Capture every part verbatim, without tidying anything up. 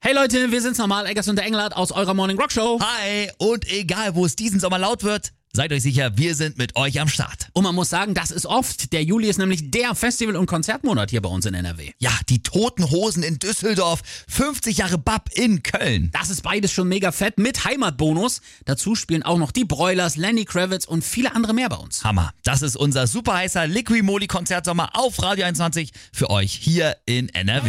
Hey Leute, wir sind's nochmal, Eggers und der Englert aus eurer Morning Rock Show. Hi, und egal wo es diesen Sommer laut wird, seid euch sicher, wir sind mit euch am Start. Und man muss sagen, das ist oft. Der Juli ist nämlich der Festival- und Konzertmonat hier bei uns in N R W. Ja, die Toten Hosen in Düsseldorf, fünfzig Jahre B A P in Köln. Das ist beides schon mega fett mit Heimatbonus. Dazu spielen auch noch die Broilers, Lenny Kravitz und viele andere mehr bei uns. Hammer. Das ist unser super heißer Liqui-Moly-Konzertsommer auf Radio einundzwanzig für euch hier in N R W.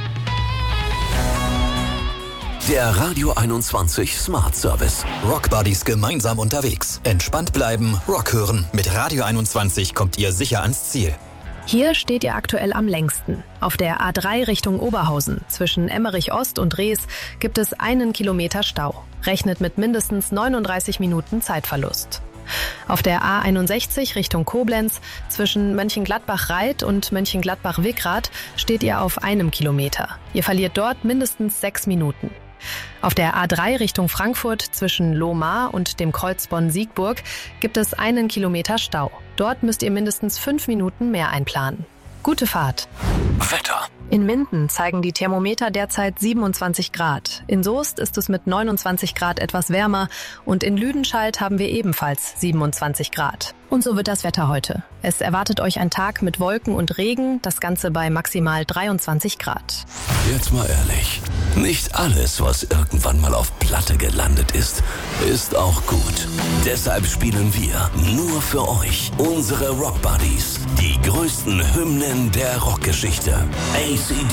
Der Radio einundzwanzig Smart Service. Rock Buddies gemeinsam unterwegs. Entspannt bleiben, Rock hören. Mit Radio einundzwanzig kommt ihr sicher ans Ziel. Hier steht ihr aktuell am längsten. Auf der A drei Richtung Oberhausen zwischen Emmerich Ost und Rees gibt es einen Kilometer Stau. Rechnet mit mindestens neununddreißig Minuten Zeitverlust. Auf der A einundsechzig Richtung Koblenz zwischen Mönchengladbach-Reit und Mönchengladbach-Wickrath steht ihr auf einem Kilometer. Ihr verliert dort mindestens sechs Minuten. Auf der A drei Richtung Frankfurt zwischen Lohmar und dem Kreuz Bonn-Siegburg gibt es einen Kilometer Stau. Dort müsst ihr mindestens fünf Minuten mehr einplanen. Gute Fahrt. Wetter. In Minden zeigen die Thermometer derzeit siebenundzwanzig Grad. In Soest ist es mit neunundzwanzig Grad etwas wärmer und in Lüdenscheid haben wir ebenfalls siebenundzwanzig Grad. Und so wird das Wetter heute. Es erwartet euch ein Tag mit Wolken und Regen, das Ganze bei maximal dreiundzwanzig Grad. Jetzt mal ehrlich. Nicht alles, was irgendwann mal auf Platte gelandet ist, ist auch gut. Deshalb spielen wir nur für euch unsere Rock Buddies. Die größten Hymnen der Rockgeschichte. A C